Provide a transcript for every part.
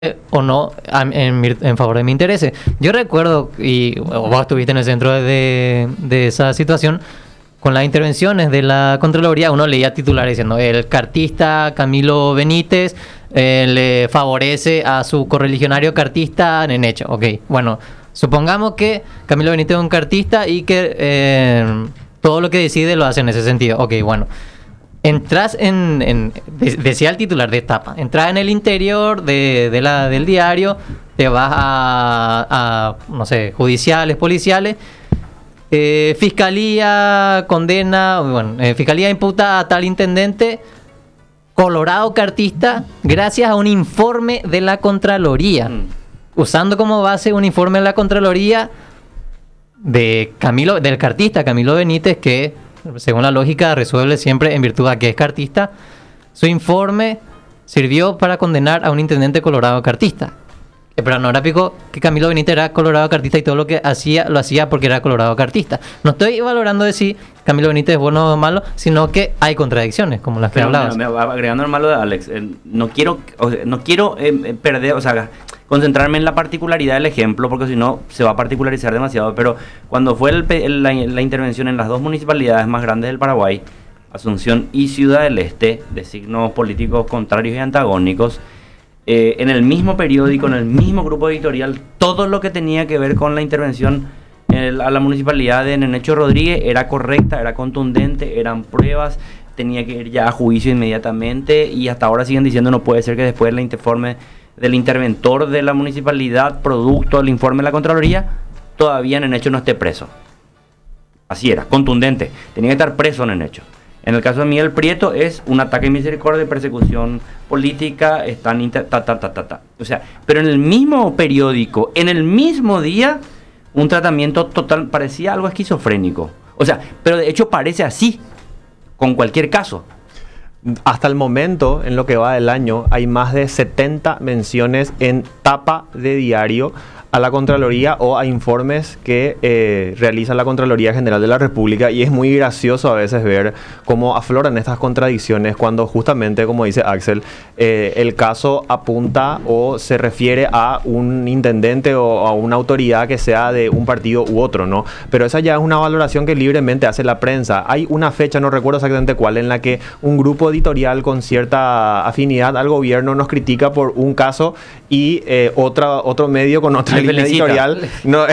o no en favor de mi interés. Yo recuerdo, y vos estuviste en el centro de esa situación, con las intervenciones de la Contraloría, uno leía titulares diciendo el cartista Camilo Benítez le favorece a su correligionario cartista Nenecho. Ok, bueno, supongamos que Camilo Benítez es un cartista y que todo lo que decide lo hace en ese sentido. Ok, bueno. Entras decía el titular de etapa, entras en el interior del diario, te vas no sé, judiciales, policiales, fiscalía condena, bueno, fiscalía imputa a tal intendente colorado cartista gracias a un informe de la Contraloría, usando como base un informe de la Contraloría del cartista Camilo Benítez, que según la lógica resuelve siempre en virtud a que es cartista. Su informe sirvió para condenar a un intendente colorado cartista. Pero no era pico que Camilo Benítez era colorado cartista y todo lo que hacía lo hacía porque era colorado cartista. No estoy valorando de si Camilo Benítez es bueno o malo, sino que hay contradicciones, como las que hablabas. Agregando al malo de Alex, no quiero perder, o sea, concentrarme en la particularidad del ejemplo, porque si no se va a particularizar demasiado, pero cuando fue la intervención en las dos municipalidades más grandes del Paraguay, Asunción y Ciudad del Este, de signos políticos contrarios y antagónicos, en el mismo periódico, en el mismo grupo editorial, todo lo que tenía que ver con la intervención a la municipalidad de Nenecho Rodríguez era correcta, era contundente, eran pruebas, tenía que ir ya a juicio inmediatamente, y hasta ahora siguen diciendo no puede ser que después del informe del interventor de la municipalidad, producto del informe de la Contraloría, todavía Nenecho no esté preso. Así era, contundente, tenía que estar preso Nenecho. En el caso de Miguel Prieto es un ataque de misericordia, persecución política, o sea, pero en el mismo periódico, en el mismo día, un tratamiento total, parecía algo esquizofrénico. O sea, pero de hecho parece así, con cualquier caso. Hasta el momento, en lo que va del año, hay más de 70 menciones en tapa de diario a la Contraloría o a informes que realiza la Contraloría General de la República, y es muy gracioso a veces ver cómo afloran estas contradicciones cuando justamente, como dice Axel, el caso apunta o se refiere a un intendente o a una autoridad que sea de un partido u otro, ¿no? Pero esa ya es una valoración que libremente hace la prensa. Hay una fecha, no recuerdo exactamente cuál, en la que un grupo editorial con cierta afinidad al gobierno nos critica por un caso y otro medio con otra línea editorial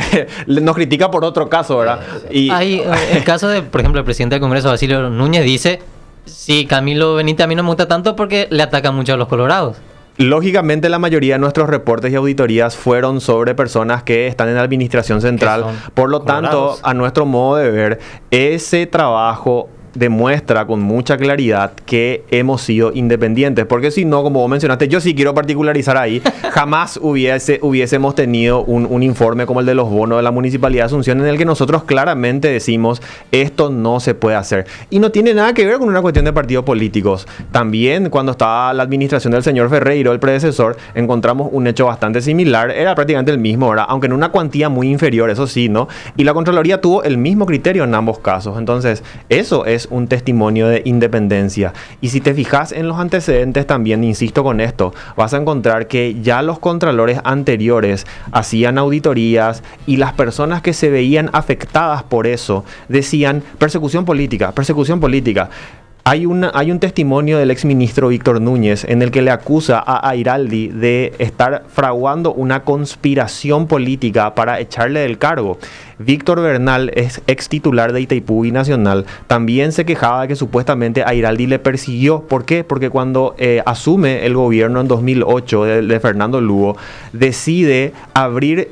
nos critica por otro caso, ¿verdad? Y hay el caso de, por ejemplo, el presidente del Congreso, Basilio Núñez, dice: sí, Camilo Benítez a mí no me gusta tanto porque le ataca mucho a los colorados. Lógicamente la mayoría de nuestros reportes y auditorías fueron sobre personas que están en la administración central. Por lo tanto, a nuestro modo de ver, ese trabajo demuestra con mucha claridad que hemos sido independientes, porque si no, como vos mencionaste, yo sí quiero particularizar ahí, jamás hubiésemos tenido un informe como el de los bonos de la Municipalidad de Asunción, en el que nosotros claramente decimos esto no se puede hacer, y no tiene nada que ver con una cuestión de partidos políticos. También cuando estaba la administración del señor Ferreiro, el predecesor, encontramos un hecho bastante similar, era prácticamente el mismo, ¿verdad? Aunque en una cuantía muy inferior, eso sí, ¿no? Y la Contraloría tuvo el mismo criterio en ambos casos. Entonces, eso es un testimonio de independencia. Y si te fijas en los antecedentes también, insisto con esto, vas a encontrar que ya los contralores anteriores hacían auditorías y las personas que se veían afectadas por eso decían persecución política, persecución política. Hay un testimonio del exministro Víctor Núñez en el que le acusa a Airaldi de estar fraguando una conspiración política para echarle del cargo. Víctor Bernal es ex titular de Itaipú Binacional. También se quejaba de que supuestamente Airaldi le persiguió. ¿Por qué? Porque cuando asume el gobierno en 2008 de Fernando Lugo, decide abrir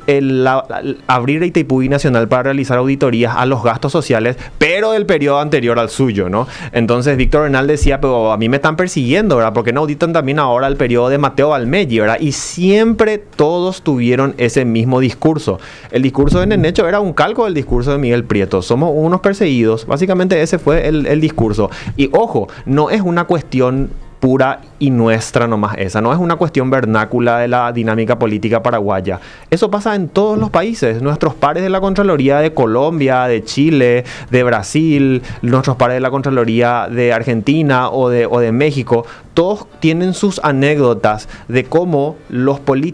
Itaipú Binacional para realizar auditorías a los gastos sociales, pero del periodo anterior al suyo, ¿no? Entonces Víctor Bernal decía, pero a mí me están persiguiendo, ¿verdad? ¿Por qué no auditan también ahora el periodo de Mateo Valmelli, ¿verdad? Y siempre todos tuvieron ese mismo discurso. El discurso de Nenecho era un calco del discurso de Miguel Prieto. Somos unos perseguidos. Básicamente ese fue el discurso. Y ojo, no es una cuestión pura y nuestra nomás esa. No es una cuestión vernácula de la dinámica política paraguaya. Eso pasa en todos los países. Nuestros pares de la Contraloría de Colombia, de Chile, de Brasil, nuestros pares de la Contraloría de Argentina o de México, todos tienen sus anécdotas de cómo los políticos